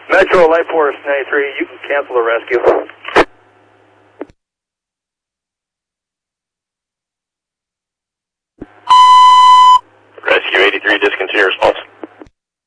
Metro Light Force 93, you can cancel the rescue. Rescue 83, discontinue response.